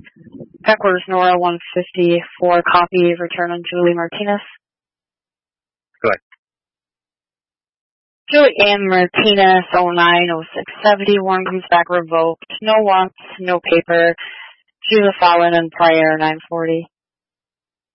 Heckler's Nora 154 copy, return on Julie Martinez. Go ahead. Julie Ann Martinez 090670, warrant comes back revoked. No wants, no paper. She's a felon and prior 940.